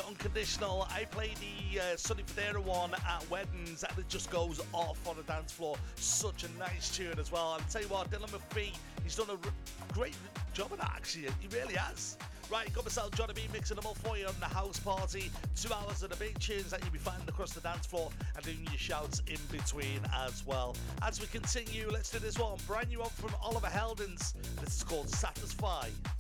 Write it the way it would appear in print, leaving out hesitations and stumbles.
Unconditional. I play the Sonny Fodera one at weddings and it just goes off on the dance floor. Such a nice tune as well. I'll tell you what, Dylan McPhee, he's done a great job of that actually. He really has. Right, got myself Johnny B mixing them up for you on the house party. 2 hours of the big tunes that you'll be finding across the dance floor and doing your shouts in between as well. As we continue, let's do this one. Brand new one from Oliver Heldens. This is called Satisfy.